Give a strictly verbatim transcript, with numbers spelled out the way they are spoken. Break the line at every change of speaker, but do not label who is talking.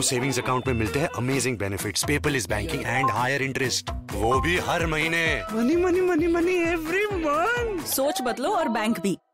PNB savings account में मिलते हैं amazing benefits, paperless banking and higher interest, वो भी हर महीने।
Money money money money every month.
सोच बदलो और बैंक भी।